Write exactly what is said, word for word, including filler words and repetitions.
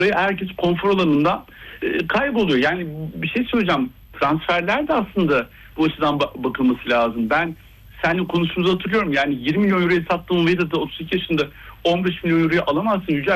ve herkes konfor alanında e, kayboluyor. Yani bir şey söyleyeceğim. Transferler de aslında bu açıdan ba- bakılması lazım. Ben seninle konuştuğumuzu hatırlıyorum. Yani yirmi milyon euroya sattığım Vedat'ı otuz iki yaşında on beş milyon euroya alamazsın Yücel.